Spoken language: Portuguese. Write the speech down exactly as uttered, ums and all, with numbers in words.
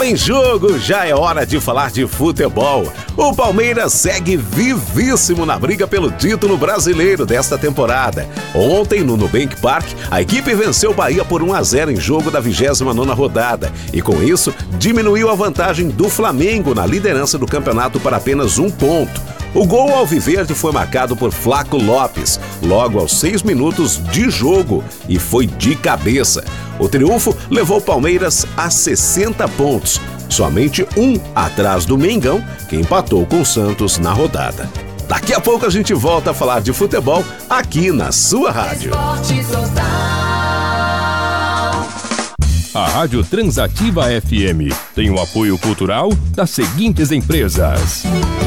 em jogo, já é hora de falar de futebol. O Palmeiras segue vivíssimo na briga pelo título brasileiro desta temporada. Ontem, no Nubank Park, a equipe venceu o Bahia por um a zero em jogo da vigésima nona rodada e, com isso, diminuiu a vantagem do Flamengo na liderança do campeonato para apenas um ponto. O gol alviverde foi marcado por Flaco Lopes, logo aos seis minutos de jogo, e foi de cabeça. O triunfo levou o Palmeiras a sessenta pontos, somente um atrás do Mengão, que empatou com o Santos na rodada. Daqui a pouco a gente volta a falar de futebol aqui na sua rádio. A Rádio Transativa F M tem o apoio cultural das seguintes empresas: